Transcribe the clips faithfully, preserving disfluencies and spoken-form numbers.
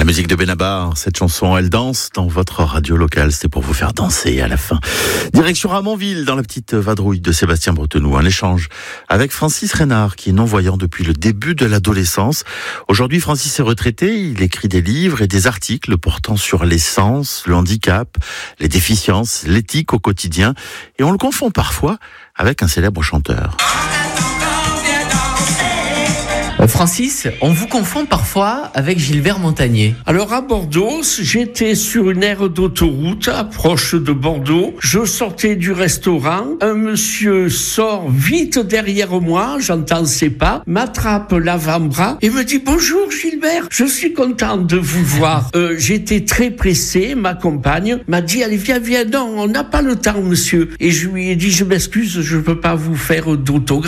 musique de Benabar, cette chanson, elle danse dans votre radio locale. C'était pour vous faire danser à la fin. Direction Ramonville, dans la petite vadrouille de Sébastien Bretenoux. Un échange avec Francis Reynard, qui est non-voyant depuis le début de l'adolescence. Aujourd'hui, Francis est retraité. Il écrit des livres et des articles portant sur les sens, le handicap, les déficiences, l'éthique au quotidien. Et on le confond parfois avec un célèbre chanteur. Francis, on vous confond parfois avec Gilbert Montagnier. Alors à Bordeaux, j'étais sur une aire d'autoroute, proche de Bordeaux. Je sortais du restaurant. Un monsieur sort vite derrière moi, j'entends ses pas, m'attrape l'avant-bras et me dit « Bonjour Gilbert, je suis content de vous voir. Euh, » J'étais très pressé, ma compagne m'a dit « Allez, viens, viens, non, on n'a pas le temps, monsieur. » Et je lui ai dit « Je m'excuse, je ne peux pas vous faire d'autographe. »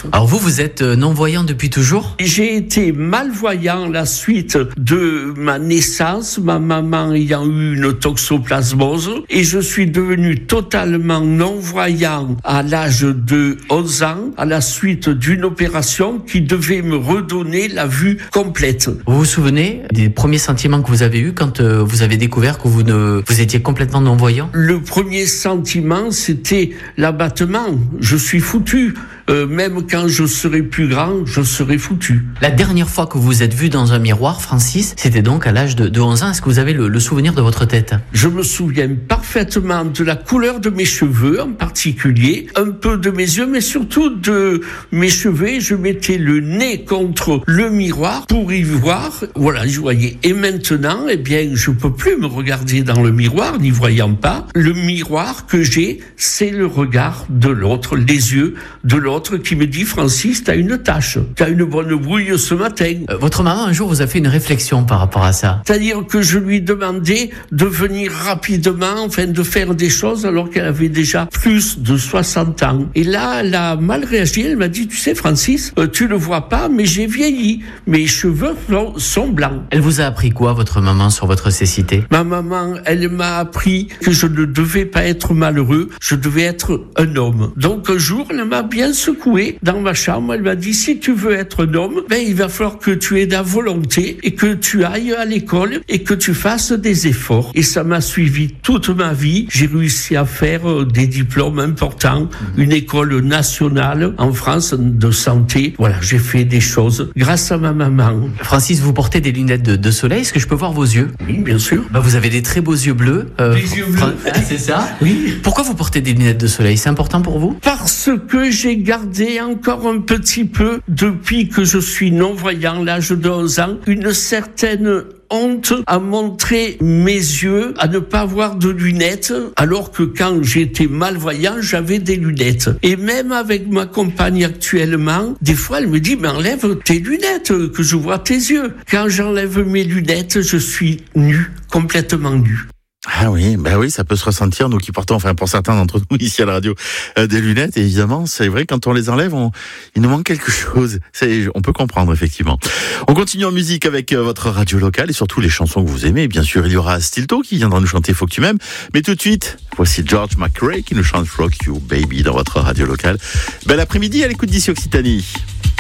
Alors vous, vous êtes non-voyant depuis toujours ? J'ai été malvoyant la suite de ma naissance, ma maman ayant eu une toxoplasmose, et je suis devenu totalement non-voyant à l'âge de onze ans, à la suite d'une opération qui devait me redonner la vue complète. Vous vous souvenez des premiers sentiments que vous avez eus quand euh, vous avez découvert que vous, ne, vous étiez complètement non-voyant ? Le premier sentiment, c'était l'abattement. Je suis foutu. Euh, même quand je serai plus grand, je serai foutu. La dernière fois que vous vous êtes vu dans un miroir, Francis, c'était donc à l'âge de, de onze ans. Est-ce que vous avez le, le souvenir de votre tête ? Je me souviens parfaitement de la couleur de mes cheveux en particulier, un peu de mes yeux, mais surtout de mes cheveux. Je mettais le nez contre le miroir pour y voir. Voilà, je voyais. Et maintenant, eh bien, je peux plus me regarder dans le miroir, n'y voyant pas. Le miroir que j'ai, c'est le regard de l'autre, les yeux de l'autre. Qui me dit « Francis, t'as une tache, t'as une bonne brouille ce matin. » euh, Votre maman, un jour, vous a fait une réflexion par rapport à ça. C'est-à-dire que je lui demandais de venir rapidement, enfin de faire des choses alors qu'elle avait déjà plus de soixante ans. Et là, elle a mal réagi, elle m'a dit « Tu sais Francis, euh, tu le vois pas, mais j'ai vieilli. Mes cheveux sont blancs. » Elle vous a appris quoi, votre maman, sur votre cécité ? Ma maman, elle m'a appris que je ne devais pas être malheureux, je devais être un homme. Donc un jour, elle m'a bien secoué dans ma chambre, elle m'a dit si tu veux être un homme, ben il va falloir que tu aies de la volonté et que tu ailles à l'école et que tu fasses des efforts. Et ça m'a suivi toute ma vie. J'ai réussi à faire des diplômes importants, une école nationale en France de santé. Voilà, j'ai fait des choses grâce à ma maman. Francis, vous portez des lunettes de, de soleil. Est-ce que je peux voir vos yeux ? Oui, bien sûr. Bah, vous avez des très beaux yeux bleus. Euh, des yeux bleus. Fran- ah, c'est ça ? Oui. Pourquoi vous portez des lunettes de soleil ? C'est important pour vous ? Parce que j'ai gardé encore un petit peu, depuis que je suis non-voyant, l'âge de onze ans, une certaine honte à montrer mes yeux, à ne pas avoir de lunettes, alors que quand j'étais malvoyant, j'avais des lunettes. Et même avec ma compagne actuellement, des fois elle me dit, mais enlève tes lunettes, que je vois tes yeux. Quand j'enlève mes lunettes, je suis nu, complètement nu. Ah oui, bah oui, ça peut se ressentir, nous qui portons, enfin pour certains d'entre nous ici à la radio, euh, des lunettes, et évidemment, c'est vrai, quand on les enlève, on, il nous manque quelque chose. C'est, on peut comprendre, effectivement. On continue en musique avec euh, votre radio locale, et surtout les chansons que vous aimez. Bien sûr, il y aura Stilto qui viendra nous chanter Faut que tu m'aimes, mais tout de suite, voici George McRae qui nous chante Rock You Baby dans votre radio locale. Bel après-midi à l'écoute d'ici Occitanie.